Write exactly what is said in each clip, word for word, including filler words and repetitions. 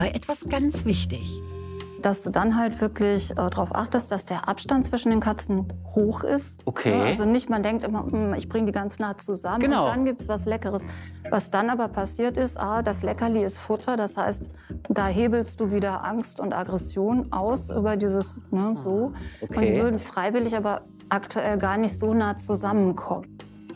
bei etwas ganz wichtig. Dass du dann halt wirklich äh, darauf achtest, dass der Abstand zwischen den Katzen hoch ist. Okay. Ja, also nicht, man denkt immer, hm, ich bringe die ganz nah zusammen Genau. und dann gibt's was Leckeres. Was dann aber passiert ist, ah, das Leckerli ist Futter, das heißt, da hebelst du wieder Angst und Aggression aus über dieses, ne, so. Okay. Und die würden freiwillig aber aktuell gar nicht so nah zusammenkommen.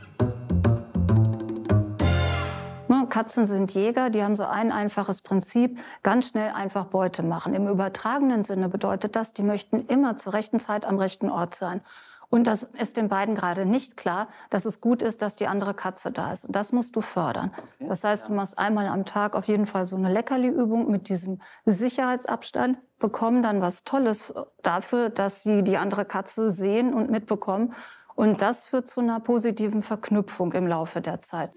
Katzen sind Jäger, die haben so ein einfaches Prinzip, ganz schnell einfach Beute machen. Im übertragenen Sinne bedeutet das, die möchten immer zur rechten Zeit am rechten Ort sein. Und das ist den beiden gerade nicht klar, dass es gut ist, dass die andere Katze da ist. Und das musst du fördern. Das heißt, du machst einmal am Tag auf jeden Fall so eine Leckerli-Übung mit diesem Sicherheitsabstand, bekommen dann was Tolles dafür, dass sie die andere Katze sehen und mitbekommen. Und das führt zu einer positiven Verknüpfung im Laufe der Zeit.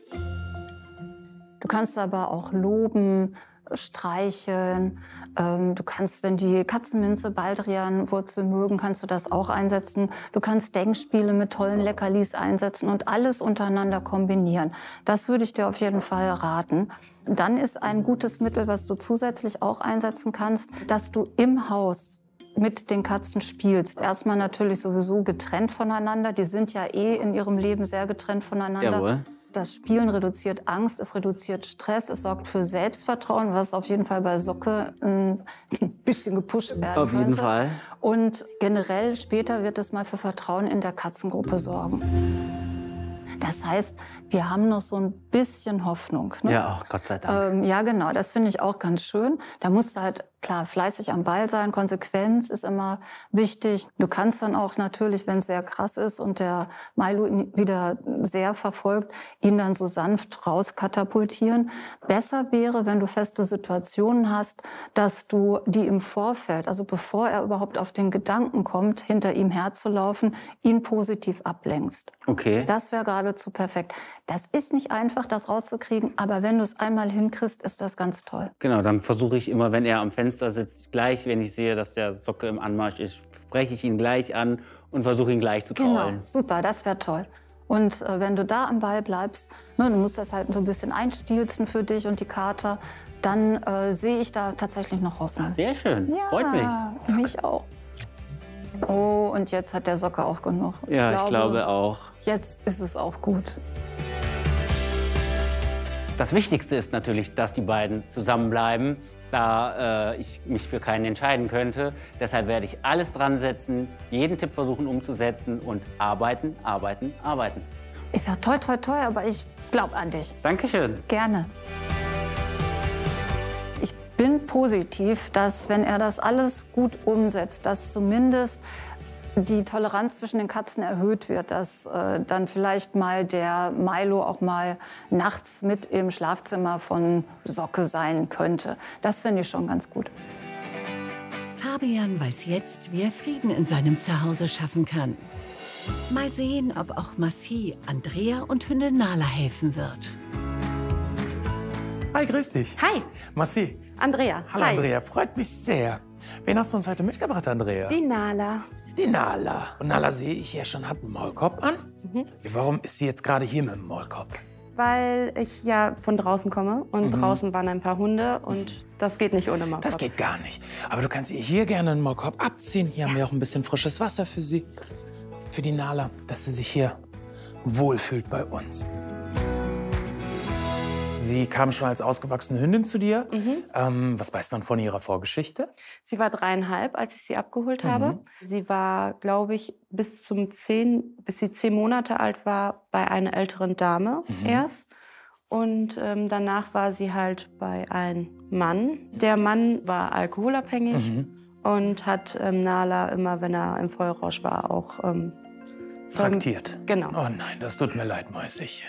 Du kannst aber auch loben, streicheln. Ähm, du kannst, wenn die Katzenminze Baldrianwurzel mögen, kannst du das auch einsetzen. Du kannst Denkspiele mit tollen Leckerlis einsetzen und alles untereinander kombinieren. Das würde ich dir auf jeden Fall raten. Dann ist ein gutes Mittel, was du zusätzlich auch einsetzen kannst, dass du im Haus mit den Katzen spielst. Erstmal natürlich sowieso getrennt voneinander. Die sind ja eh in ihrem Leben sehr getrennt voneinander. Jawohl. Das Spielen reduziert Angst, es reduziert Stress, es sorgt für Selbstvertrauen, was auf jeden Fall bei Socke ein bisschen gepusht werden Auf jeden könnte. Fall. Und generell später wird es mal für Vertrauen in der Katzengruppe sorgen. Das heißt, wir haben noch so ein bisschen Hoffnung. Ne? Ja, oh, Gott sei Dank. Ähm, ja, genau, das finde ich auch ganz schön. Da musst du halt, klar, fleißig am Ball sein. Konsequenz ist immer wichtig. Du kannst dann auch natürlich, wenn es sehr krass ist und der Milo ihn wieder sehr verfolgt, ihn dann so sanft rauskatapultieren. Besser wäre, wenn du feste Situationen hast, dass du die im Vorfeld, also bevor er überhaupt auf den Gedanken kommt, hinter ihm herzulaufen, ihn positiv ablenkst. Okay. Das wäre geradezu perfekt. Das ist nicht einfach, das rauszukriegen, aber wenn du es einmal hinkriegst, ist das ganz toll. Genau, dann versuche ich immer, wenn er am Fenster sitzt, gleich, wenn ich sehe, dass der Socke im Anmarsch ist, spreche ich ihn gleich an und versuche ihn gleich zu kraulen. Genau, super, das wäre toll. Und äh, wenn du da am Ball bleibst, ne, du musst das halt so ein bisschen einstielzen für dich und die Kater, dann äh, sehe ich da tatsächlich noch Hoffnung. Sehr schön, Ja, freut mich. mich auch. Oh, und jetzt hat der Socke auch genug. Ja, ich glaube auch. Jetzt ist es auch gut. Das Wichtigste ist natürlich, dass die beiden zusammenbleiben, da äh, ich mich für keinen entscheiden könnte. Deshalb werde ich alles dran setzen, jeden Tipp versuchen umzusetzen und arbeiten, arbeiten, arbeiten. Ich sag toi, toi, toi, aber ich glaube an dich. Dankeschön. Gerne. Ich bin positiv, dass, wenn er das alles gut umsetzt, dass zumindest die Toleranz zwischen den Katzen erhöht wird, dass äh, dann vielleicht mal der Milo auch mal nachts mit im Schlafzimmer von Socke sein könnte. Das finde ich schon ganz gut. Fabian weiß jetzt, wie er Frieden in seinem Zuhause schaffen kann. Mal sehen, ob auch Massi, Andrea und Hündin Nala helfen wird. Hi, grüß dich. Hi, Massi. Andrea. Hallo, Hi. Andrea. Freut mich sehr. Wen hast du uns heute mitgebracht, Andrea? Die Nala. Die Nala. Und Nala sehe ich ja schon, hat einen Maulkorb an. Mhm. Warum ist sie jetzt gerade hier mit dem Maulkorb? Weil ich ja von draußen komme und mhm. draußen waren ein paar Hunde und das geht nicht ohne Maulkorb. Das geht gar nicht. Aber du kannst ihr hier gerne einen Maulkorb abziehen. Hier ja. haben wir auch ein bisschen frisches Wasser für sie. Für die Nala, dass sie sich hier wohlfühlt bei uns. Sie kam schon als ausgewachsene Hündin zu dir. Mhm. Ähm, was weiß man von ihrer Vorgeschichte? Sie war dreieinhalb, als ich sie abgeholt mhm. habe. Sie war, glaube ich, bis zum zehn, bis sie zehn Monate alt war, bei einer älteren Dame mhm. erst. Und ähm, danach war sie halt bei einem Mann. Der Mann war alkoholabhängig mhm. und hat ähm, Nala immer, wenn er im Vollrausch war, auch ähm, traktiert. Genau. Oh nein, das tut mir leid, Mäuschen.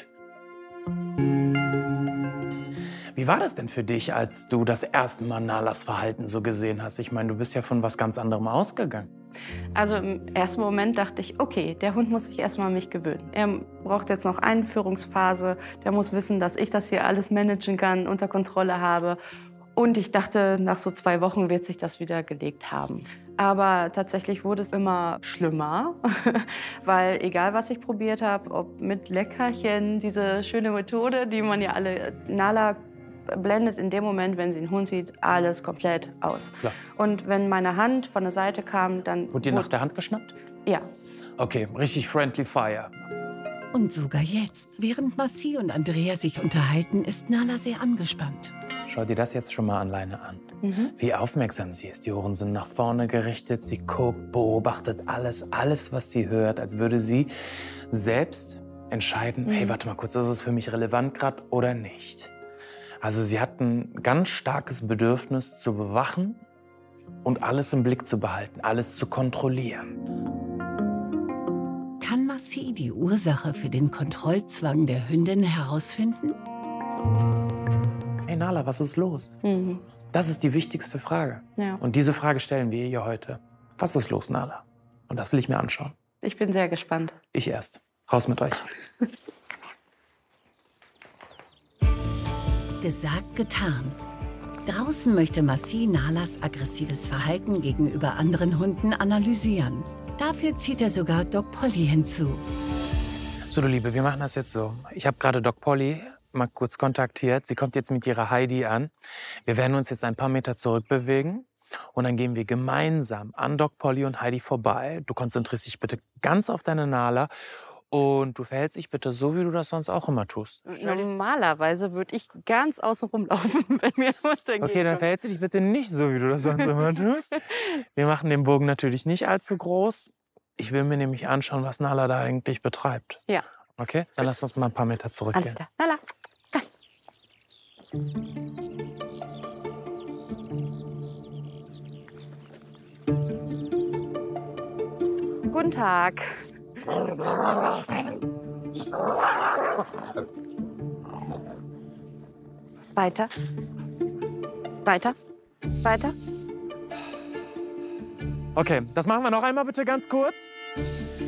Wie war das denn für dich, als du das erste Mal Nalas Verhalten so gesehen hast? Ich meine, du bist ja von was ganz anderem ausgegangen. Also im ersten Moment dachte ich, okay, der Hund muss sich erstmal an mich gewöhnen. Er braucht jetzt noch Einführungsphase. Der muss wissen, dass ich das hier alles managen kann, unter Kontrolle habe. Und ich dachte, nach so zwei Wochen wird sich das wieder gelegt haben. Aber tatsächlich wurde es immer schlimmer, weil egal, was ich probiert habe, ob mit Leckerchen, diese schöne Methode, die man ja alle, Nala blendet in dem Moment, wenn sie einen Hund sieht, alles komplett aus. Klar. Und wenn meine Hand von der Seite kam, dann... Wurde dir nach der Hand geschnappt? Ja. Okay, richtig friendly fire. Und sogar jetzt, während Marci und Andrea sich unterhalten, ist Nala sehr angespannt. Schau dir das jetzt schon mal alleine an. Mhm. Wie aufmerksam sie ist. Die Ohren sind nach vorne gerichtet. Sie guckt, beobachtet alles, alles, was sie hört, als würde sie selbst entscheiden, Mhm. hey, warte mal kurz, ist es für mich relevant gerade oder nicht? Also sie hat ein ganz starkes Bedürfnis zu bewachen und alles im Blick zu behalten, alles zu kontrollieren. Kann Marci die Ursache für den Kontrollzwang der Hündin herausfinden? Hey Nala, was ist los? Mhm. Das ist die wichtigste Frage. Ja. Und diese Frage stellen wir ihr heute. Was ist los, Nala? Und das will ich mir anschauen. Ich bin sehr gespannt. Ich erst. Raus mit euch. Gesagt, getan. Draußen möchte Marci Nalas aggressives Verhalten gegenüber anderen Hunden analysieren. Dafür zieht er sogar Doc Polly hinzu. So, du Liebe, wir machen das jetzt so. Ich habe gerade Doc Polly mal kurz kontaktiert. Sie kommt jetzt mit ihrer Heidi an. Wir werden uns jetzt ein paar Meter zurückbewegen. Und dann gehen wir gemeinsam an Doc Polly und Heidi vorbei. Du konzentrierst dich bitte ganz auf deine Nala. Und du verhältst dich bitte so, wie du das sonst auch immer tust. Normalerweise würde ich ganz außen rumlaufen, wenn mir runtergeht. Okay, dann verhältst du dich bitte nicht so, wie du das sonst immer tust. Wir machen den Bogen natürlich nicht allzu groß. Ich will mir nämlich anschauen, was Nala da eigentlich betreibt. Ja. Okay, dann lass uns mal ein paar Meter zurückgehen. Alles klar. Nala, komm. Guten Tag. Weiter. Weiter. Weiter. Okay, das machen wir noch einmal bitte ganz kurz.